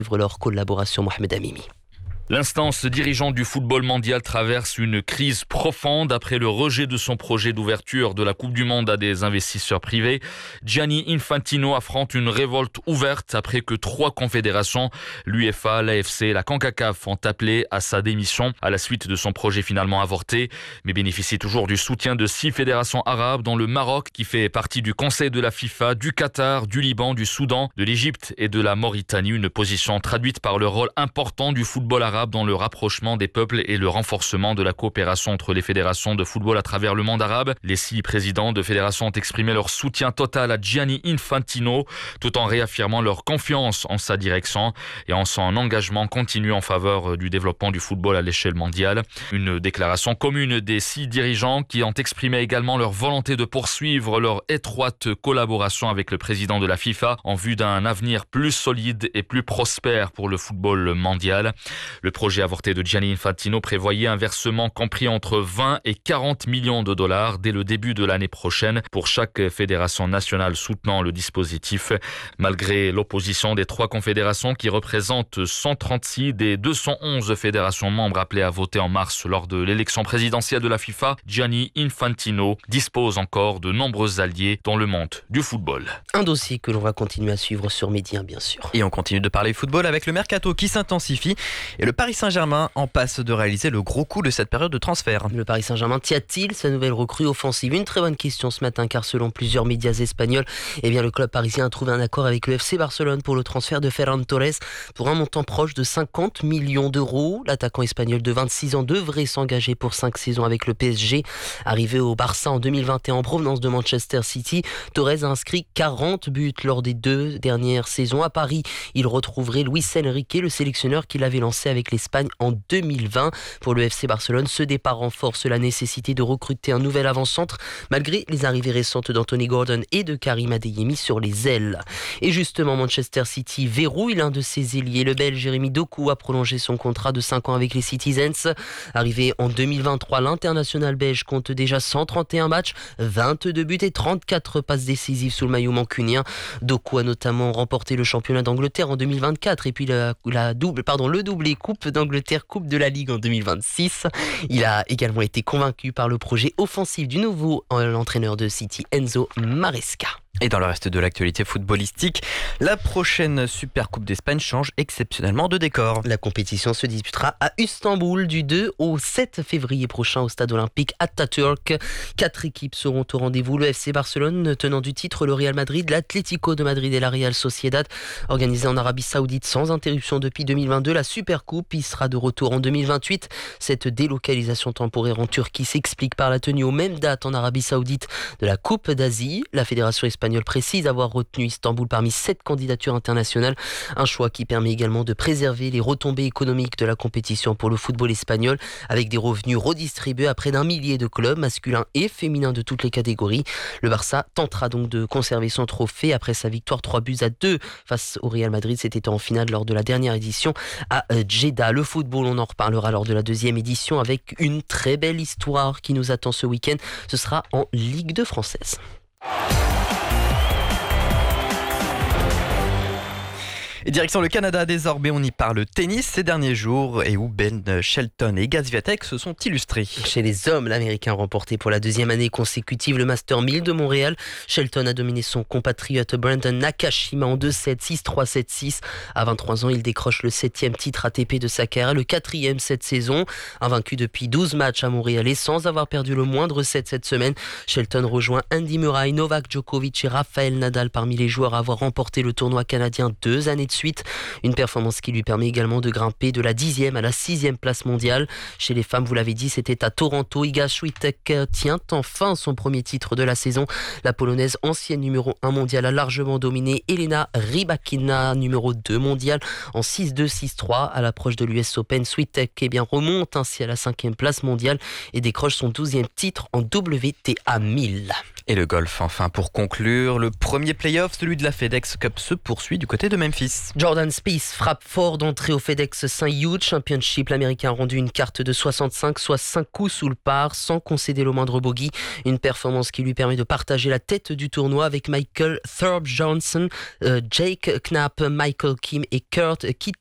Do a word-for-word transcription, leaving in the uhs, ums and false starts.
leur collaboration. Mohamed Amimi. L'instance dirigeante du football mondial traverse une crise profonde après le rejet de son projet d'ouverture de la Coupe du Monde à des investisseurs privés. Gianni Infantino affronte une révolte ouverte après que trois confédérations, l'UEFA, l'A F C et la CONCACAF, ont appelé à sa démission à la suite de son projet finalement avorté, mais bénéficie toujours du soutien de six fédérations arabes, dont le Maroc, qui fait partie du Conseil de la FIFA, du Qatar, du Liban, du Soudan, de l'Égypte et de la Mauritanie. Une position traduite par le rôle important du football arabe dans le rapprochement des peuples et le renforcement de la coopération entre les fédérations de football à travers le monde arabe. Les six présidents de fédérations ont exprimé leur soutien total à Gianni Infantino, tout en réaffirmant leur confiance en sa direction et en son engagement continu en faveur du développement du football à l'échelle mondiale. Une déclaration commune des six dirigeants qui ont exprimé également leur volonté de poursuivre leur étroite collaboration avec le président de la FIFA en vue d'un avenir plus solide et plus prospère pour le football mondial. Le projet avorté de Gianni Infantino prévoyait un versement compris entre vingt et quarante millions de dollars dès le début de l'année prochaine pour chaque fédération nationale soutenant le dispositif. Malgré l'opposition des trois confédérations qui représentent cent trente-six des deux cent onze fédérations membres appelées à voter en mars lors de l'élection présidentielle de la FIFA, Gianni Infantino dispose encore de nombreux alliés dans le monde du football. Un dossier que l'on va continuer à suivre sur Média, bien sûr. Et on continue de parler football avec le mercato qui s'intensifie et le Paris Saint-Germain en passe de réaliser le gros coup de cette période de transfert. Le Paris Saint-Germain tient-il sa nouvelle recrue offensive? Une très bonne question ce matin, car selon plusieurs médias espagnols, eh bien, le club parisien a trouvé un accord avec le F C Barcelone pour le transfert de Ferran Torres pour un montant proche de cinquante millions d'euros. L'attaquant espagnol de vingt-six ans devrait s'engager pour cinq saisons avec le P S G. Arrivé au Barça en deux mille vingt et un en provenance de Manchester City, Torres a inscrit quarante buts lors des deux dernières saisons. À Paris, il retrouverait Luis Enrique, le sélectionneur qui l'avait lancé avec l'Espagne en deux mille vingt. Pour le F C Barcelone, ce départ renforce la nécessité de recruter un nouvel avant-centre malgré les arrivées récentes d'Anthony Gordon et de Karim Adeyemi sur les ailes. Et justement, Manchester City verrouille l'un de ses ailiers. Le Belge Jérémy Doku a prolongé son contrat de cinq ans avec les Citizens. Arrivé en deux mille vingt-trois, l'international belge compte déjà cent trente et un matchs, vingt-deux buts et trente-quatre passes décisives sous le maillot mancunien. Doku a notamment remporté le championnat d'Angleterre en deux mille vingt-quatre et puis la, la double, pardon, le doublé Coupe d'Angleterre, Coupe de la Ligue en deux mille vingt-six. Il a également été convaincu par le projet offensif du nouveau entraîneur de City, Enzo Maresca. Et dans le reste de l'actualité footballistique, la prochaine Super Coupe d'Espagne change exceptionnellement de décor. La compétition se disputera à Istanbul du deux au sept février prochain au stade olympique Atatürk. Quatre équipes seront au rendez-vous. Le F C Barcelone, tenant du titre, le Real Madrid, l'Atlético de Madrid et la Real Sociedad. Organisée en Arabie Saoudite sans interruption depuis deux mille vingt-deux, la Super Coupe y sera de retour en deux mille vingt-huit. Cette délocalisation temporaire en Turquie s'explique par la tenue aux mêmes dates en Arabie Saoudite de la Coupe d'Asie. La fédération espagnole précise avoir retenu Istanbul parmi sept candidatures internationales, un choix qui permet également de préserver les retombées économiques de la compétition pour le football espagnol, avec des revenus redistribués à près d'un millier de clubs masculins et féminins de toutes les catégories. Le Barça tentera donc de conserver son trophée après sa victoire trois buts à deux face au Real Madrid. C'était en finale lors de la dernière édition à Jeddah. Le football, on en reparlera lors de la deuxième édition avec une très belle histoire qui nous attend ce week-end. Ce sera en Ligue deux française. Et direction le Canada désormais, on y parle tennis ces derniers jours et où Ben Shelton et Iga Swiatek se sont illustrés. Chez les hommes, l'Américain a remporté pour la deuxième année consécutive le Master mille de Montréal. Shelton a dominé son compatriote Brandon Nakashima en deux sept, six trois, sept six. À vingt-trois ans, il décroche le septième titre A T P de sa carrière, le quatrième cette saison. Invaincu depuis douze matchs à Montréal et sans avoir perdu le moindre set cette semaine, Shelton rejoint Andy Murray, Novak Djokovic et Rafael Nadal parmi les joueurs à avoir remporté le tournoi canadien deux années de suite. Une performance qui lui permet également de grimper de la dixième à la sixième place mondiale. Chez les femmes, vous l'avez dit, c'était à Toronto. Iga Swiatek tient enfin son premier titre de la saison. La Polonaise, ancienne numéro un mondiale, a largement dominé Elena Rybakina, numéro deux mondiale, en six deux, six trois. À l'approche de l'U S Open, Swiatek eh bien, remonte ainsi à la cinquième place mondiale et décroche son douzième titre en W T A mille. Et le golf, enfin, pour conclure, le premier play-off, celui de la FedEx Cup, se poursuit du côté de Memphis. Jordan Spieth frappe fort d'entrée au FedEx Saint-Hughes Championship. L'Américain a rendu une carte de soixante-cinq, soit cinq coups sous le par, sans concéder le moindre bogey. Une performance qui lui permet de partager la tête du tournoi avec Michael Thorpe Johnson, euh, Jake Knapp, Michael Kim et Kurt Kitt.